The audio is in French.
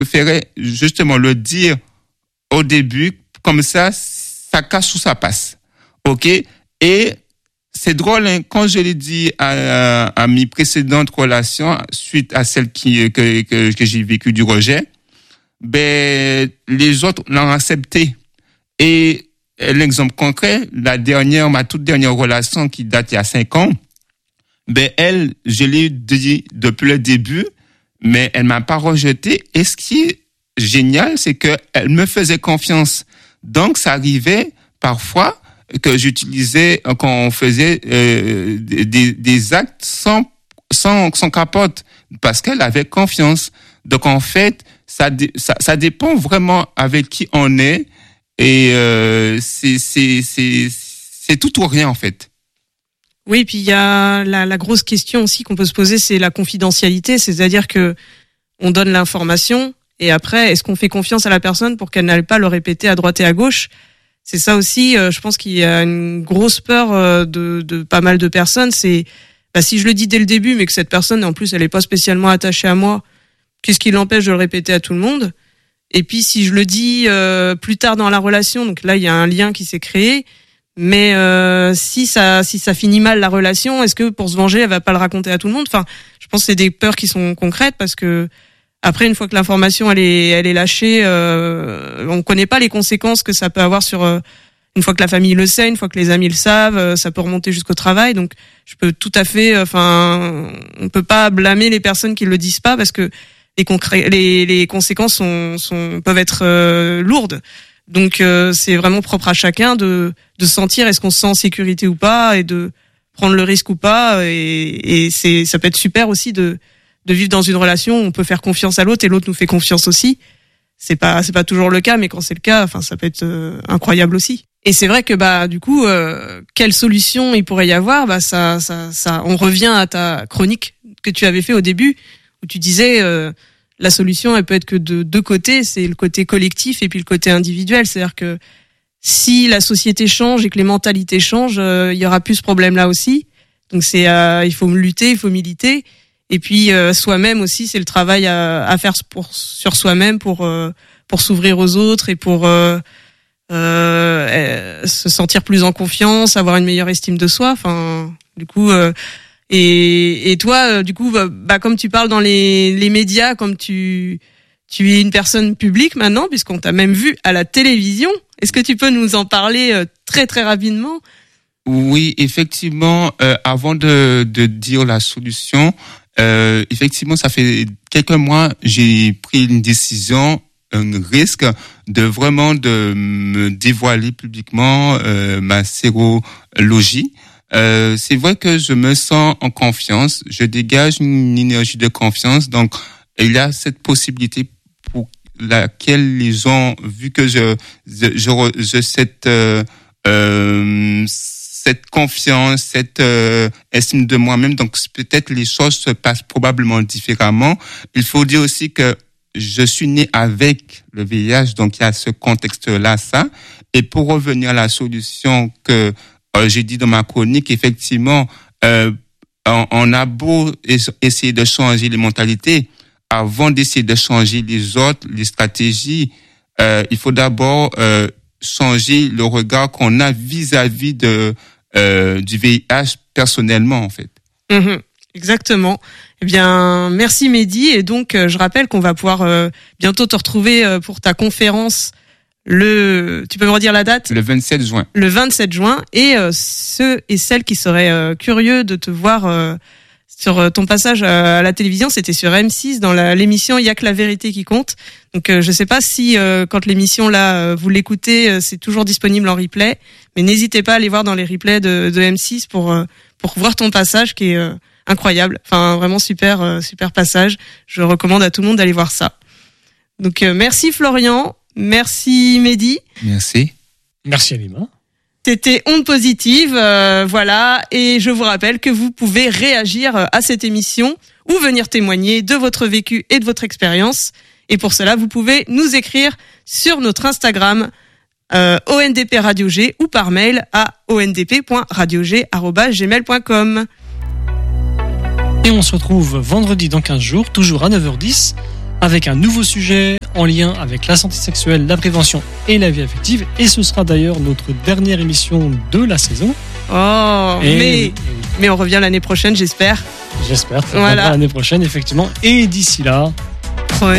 préférais justement le dire au début, comme ça cache ou ça passe. OK? Et c'est drôle, hein, quand je l'ai dit à mes précédentes relations, suite à celle que j'ai vécu du rejet, ben, les autres l'ont accepté. Et l'exemple concret, ma toute dernière relation qui date il y a 5 ans, ben, elle, je l'ai dit depuis le début, mais elle m'a pas rejeté. Et ce qui est génial, c'est que elle me faisait confiance. Donc, ça arrivait parfois que j'utilisais, quand on faisait des actes sans capote, parce qu'elle avait confiance. Donc en fait, ça dépend vraiment avec qui on est, et c'est tout ou rien en fait. Oui, puis il y a la grosse question aussi qu'on peut se poser, c'est la confidentialité, c'est-à-dire que on donne l'information et après, est-ce qu'on fait confiance à la personne pour qu'elle n'aille pas le répéter à droite et à gauche? C'est ça aussi, je pense qu'il y a une grosse peur de pas mal de personnes. C'est si je le dis dès le début, mais que cette personne, en plus, elle est pas spécialement attachée à moi, qu'est-ce qui l'empêche de le répéter à tout le monde? Et puis si je le dis plus tard dans la relation, donc là il y a un lien qui s'est créé, mais si ça finit mal la relation, est-ce que pour se venger, elle va pas le raconter à tout le monde? Enfin, je pense que c'est des peurs qui sont concrètes parce que après, une fois que l'information elle est lâchée, on connaît pas les conséquences que ça peut avoir sur une fois que la famille le sait, une fois que les amis le savent, ça peut remonter jusqu'au travail. Donc, je peux tout à fait, on peut pas blâmer les personnes qui le disent pas parce que les conséquences peuvent être lourdes. Donc, c'est vraiment propre à chacun de sentir est-ce qu'on se sent en sécurité ou pas et de prendre le risque ou pas. Et ça peut être super aussi de vivre dans une relation où on peut faire confiance à l'autre et l'autre nous fait confiance aussi. C'est pas toujours le cas, mais quand c'est le cas, ça peut être incroyable aussi. Et c'est vrai que du coup, quelle solution il pourrait y avoir? Ça, on revient à ta chronique que tu avais fait au début, où tu disais la solution, elle peut être que de deux côtés, c'est le côté collectif et puis le côté individuel. C'est-à-dire que si la société change et que les mentalités changent, il y aura plus ce problème-là aussi. Donc il faut lutter, il faut militer. Et puis soi-même aussi, c'est le travail à faire sur soi-même pour s'ouvrir aux autres et pour se sentir plus en confiance, avoir une meilleure estime de soi. Enfin, du coup, et toi, du coup, comme tu parles dans les médias, comme tu es une personne publique maintenant, puisqu'on t'a même vu à la télévision. Est-ce que tu peux nous en parler très très rapidement? Oui, effectivement. Avant de dire la solution. Effectivement, ça fait quelques mois, j'ai pris une décision, un risque de vraiment de me dévoiler publiquement ma sérologie. C'est vrai que je me sens en confiance, je dégage une énergie de confiance, donc il y a cette possibilité pour laquelle les gens, vu que cette confiance, cette estime de moi-même, donc peut-être les choses se passent probablement différemment. Il faut dire aussi que je suis né avec le VIH, donc il y a ce contexte-là, ça. Et pour revenir à la solution que j'ai dit dans ma chronique, effectivement, on a beau essayer de changer les mentalités, avant d'essayer de changer les autres, les stratégies, il faut d'abord changer le regard qu'on a vis-à-vis du VIH personnellement, en fait. Exactement. Eh bien, merci Mehdi. Et donc, je rappelle qu'on va pouvoir bientôt te retrouver pour ta conférence tu peux me redire la date? Le 27 juin. Le 27 juin. Et ceux et celles qui seraient curieux de te voir sur ton passage à la télévision, c'était sur M6 dans l'émission Il y a que la vérité qui compte. Donc je sais pas si quand l'émission là vous l'écoutez, c'est toujours disponible en replay, mais n'hésitez pas à aller voir dans les replays de M6 pour voir ton passage qui est incroyable. Enfin vraiment super passage. Je recommande à tout le monde d'aller voir ça. Donc merci Florian, merci Mehdi. Merci. Merci Alima. C'était Onde Positive, voilà, et je vous rappelle que vous pouvez réagir à cette émission ou venir témoigner de votre vécu et de votre expérience. Et pour cela, vous pouvez nous écrire sur notre Instagram ONDP Radio G ou par mail à ondp.radiog@gmail.com. Et on se retrouve vendredi dans 15 jours, toujours à 9h10, avec un nouveau sujet en lien avec la santé sexuelle, la prévention et la vie affective. Et ce sera d'ailleurs notre dernière émission de la saison. Oh, mais on revient l'année prochaine, j'espère. J'espère. Voilà. L'année prochaine, effectivement. Et d'ici là, prenez